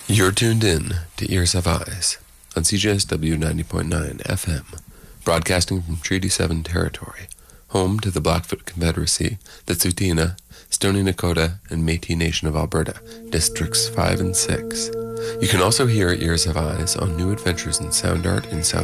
You're tuned in to Ears Have Eyes on CJSW 90.9 FM, broadcasting from Treaty 7 territory, home to the Blackfoot Confederacy, the Tsuut'ina, Stoney Nakoda, and Métis Nation of Alberta, Districts 5 and 6. You can also hear Ears Have Eyes on New Adventures in Sound Art in South